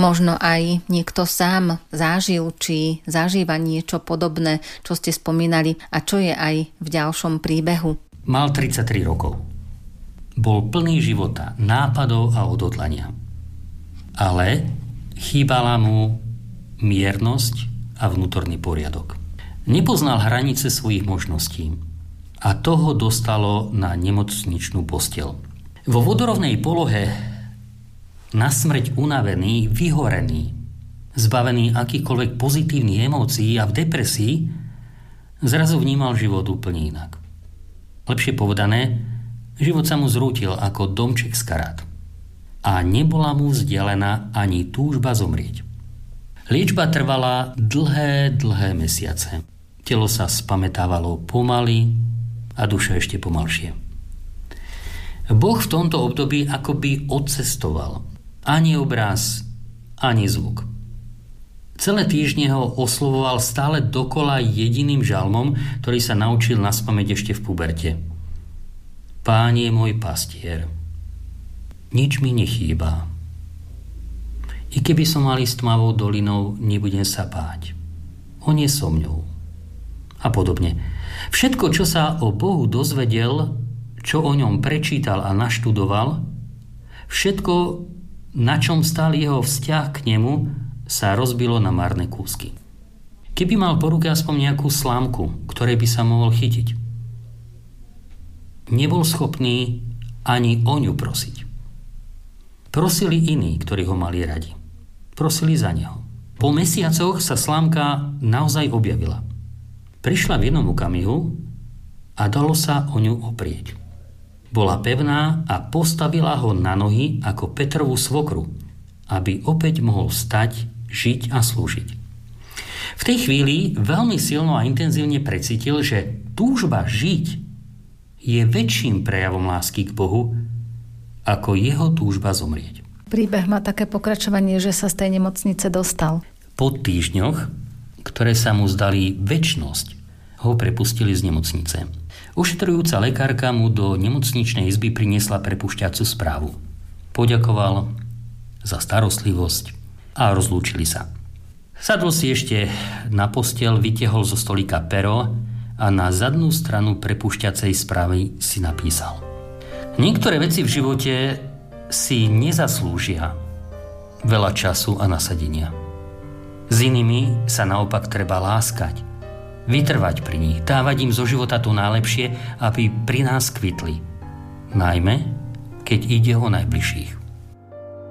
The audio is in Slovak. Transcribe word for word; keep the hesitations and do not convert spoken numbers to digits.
Možno aj niekto sám zažil, či zažíva niečo podobné, čo ste spomínali a čo je aj v ďalšom príbehu. Mal tridsaťtri rokov. Bol plný života, nápadov a odhodlania. Ale chýbala mu miernosť a vnútorný poriadok. Nepoznal hranice svojich možností a toho dostalo na nemocničnú posteľ. Vo vodorovnej polohe, na smrť unavený, vyhorený, zbavený akýchkoľvek pozitívnych emócií a v depresii, zrazu vnímal život úplne inak. Lepšie povedané, život sa mu zrútil ako domček z karát. A nebola mu vzdelená ani túžba zomrieť. Liečba trvala dlhé, dlhé mesiace. Telo sa spamätávalo pomaly a duša ešte pomalšie. Boh v tomto období akoby odcestoval. Ani obraz, ani zvuk. Celé týždne ho oslovoval stále dokola jediným žalmom, ktorý sa naučil naspamäť ešte v puberte. Pán je môj pastier. Nič mi nechýba. I keby som mal ísť tmavou dolinou, nebudem sa báť. On je so mňou. A podobne. Všetko, čo sa o Bohu dozvedel, čo o ňom prečítal a naštudoval, všetko, na čom stál jeho vzťah k nemu, sa rozbilo na marné kúsky. Keby mal po ruke aspoň nejakú slámku, ktorej by sa mohol chytiť, nebol schopný ani o ňu prosiť. Prosili iní, ktorí ho mali radi. Prosili za neho. Po mesiacoch sa slámka naozaj objavila. Prišla v jednom okamihu a dalo sa o ňu oprieť. Bola pevná a postavila ho na nohy ako Petrovú svokru, aby opäť mohol vstať, žiť a slúžiť. V tej chvíli veľmi silno a intenzívne precítil, že túžba žiť je väčším prejavom lásky k Bohu, ako jeho túžba zomrieť. Príbeh má také pokračovanie, že sa z tej nemocnice dostal. Po týždňoch, ktoré sa mu zdali večnosť, ho prepustili z nemocnice. Ošetrujúca lekárka mu do nemocničnej izby priniesla prepušťaciu správu. Poďakoval za starostlivosť a rozlúčili sa. Sadol si ešte na posteľ, vytiahol zo stolíka pero a na zadnú stranu prepušťacej správy si napísal: Niektoré veci v živote si nezaslúžia veľa času a nasadenia. S inými sa naopak treba láskať, vytrvať pri nich, dávať im zo života to najlepšie, aby pri nás kvitli. Najmä, keď ide o najbližších.